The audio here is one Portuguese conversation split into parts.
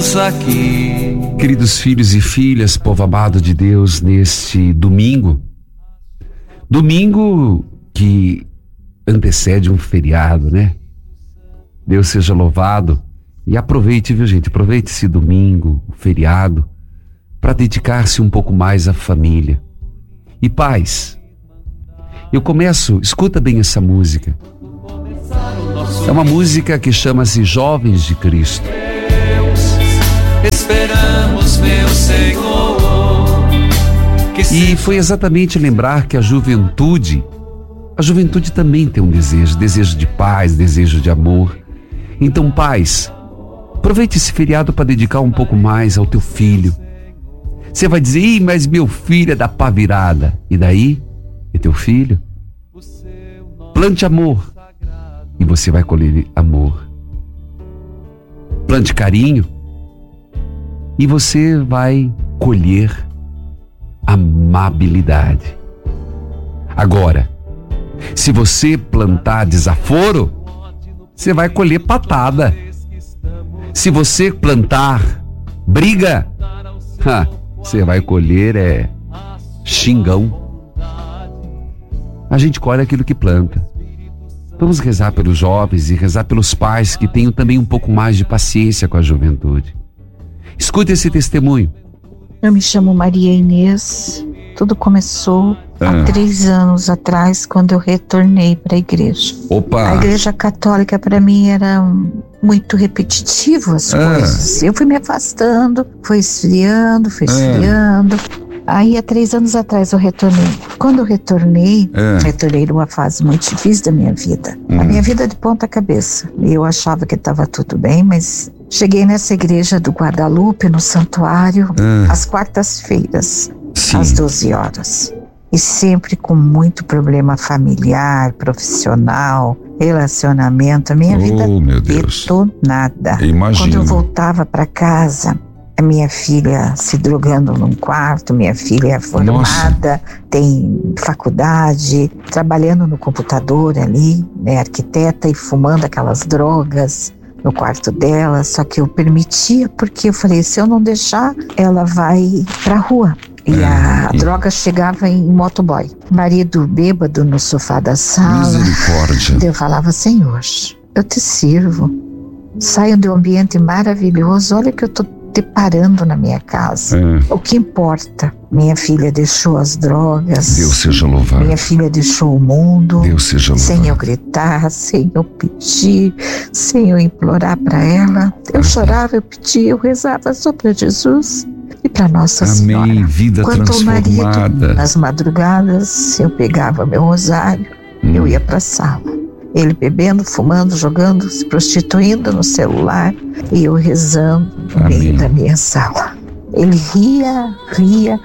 Estamos aqui. Queridos filhos e filhas, povo amado de Deus, neste domingo que antecede um feriado, né? Deus seja louvado. E aproveite, viu, gente? Aproveite esse domingo, o feriado, para dedicar-se um pouco mais à família. E pais, escuta bem essa música. É uma música que chama-se Jovens de Cristo. Esperamos, meu Senhor. E foi exatamente lembrar que a juventude também tem um desejo de paz, desejo de amor. Então, pais, aproveite esse feriado para dedicar um pouco mais ao teu filho. Você vai dizer, ih, mas meu filho é da pá virada. E daí? É teu filho? Plante amor e você vai colher amor. Plante carinho e você vai colher amabilidade. Agora, se você plantar desaforo, você vai colher patada. Se você plantar briga, você vai colher xingão. A gente colhe aquilo que planta. Vamos rezar pelos jovens e rezar pelos pais que tenham também um pouco mais de paciência com a juventude. Escute esse testemunho. Eu me chamo Maria Inês. Tudo começou há 3 anos atrás, quando eu retornei para a igreja. Opa! A igreja católica para mim era muito repetitivo as coisas. Eu fui me afastando, fui esfriando. Aí há 3 anos atrás eu retornei. Quando eu retornei numa fase muito difícil da minha vida. A minha vida de ponta cabeça. Eu achava que estava tudo bem, mas cheguei nessa igreja do Guadalupe, no santuário, às quartas-feiras, às 12 horas. E sempre com muito problema familiar, profissional, relacionamento. A minha vida detonada. Imagino. Quando eu voltava para casa, a minha filha se drogando num quarto, minha filha é formada, tem faculdade, trabalhando no computador ali, né, arquiteta, e fumando aquelas drogas no quarto dela. Só que eu permitia, porque eu falei, se eu não deixar, ela vai pra rua. E a droga chegava em motoboy. Marido bêbado no sofá da sala. Misericórdia. Eu falava, Senhor, eu te sirvo. Saio de um ambiente maravilhoso, olha que eu tô deparando na minha casa. O que importa? Minha filha deixou as drogas. Deus seja louvado. Minha filha deixou o mundo. Deus seja louvado. Sem eu gritar, sem eu pedir, sem eu implorar para ela. Eu chorava, eu pedia, eu rezava só para Jesus e para Nossa Senhora. Amém. Vida Quanto ao transformada. marido, nas madrugadas, eu pegava meu rosário, eu ia para a sala. Ele bebendo, fumando, jogando, se prostituindo no celular, e eu rezando no meio da minha sala. Ele ria.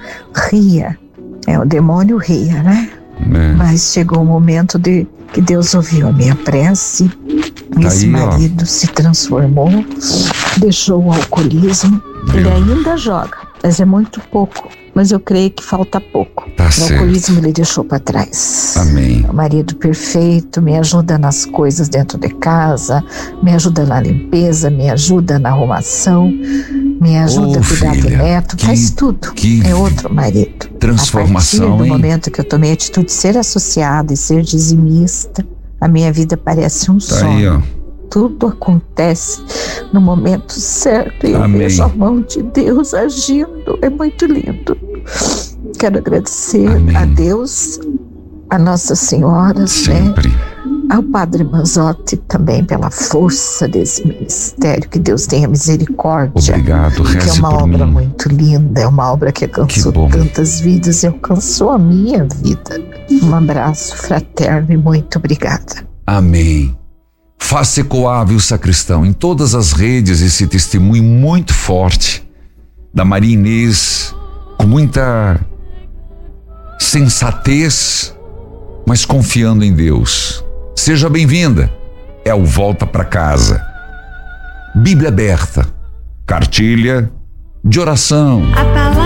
O demônio ria, né? Mas chegou o momento de que Deus ouviu a minha prece. Esse marido se transformou, deixou o alcoolismo. Ele ainda joga, mas é muito pouco. Mas eu creio que falta pouco. O alcoolismo ele deixou para trás. Amém. O marido perfeito, me ajuda nas coisas dentro de casa, me ajuda na limpeza, me ajuda na arrumação, me ajuda a cuidar do neto, faz tudo. É outro marido. Transformação, a partir do momento que eu tomei a atitude de ser associada e ser dizimista, a minha vida parece um sonho. Tudo acontece no momento certo e eu vejo a mão de Deus agindo. É muito lindo. Quero agradecer a Deus, a Nossa Senhora, sempre, né? Ao Padre Manzotti também pela força desse ministério. Que Deus tenha misericórdia. Obrigado, reze por mim. É uma obra muito linda, é uma obra que alcançou tantas vidas e alcançou a minha vida. Um abraço fraterno e muito obrigada. Amém. Faça ecoar, viu, sacristão, em todas as redes esse testemunho muito forte da Maria Inês, com muita sensatez, mas confiando em Deus. Seja bem-vinda. É o Volta para Casa. Bíblia aberta, cartilha de oração. A palavra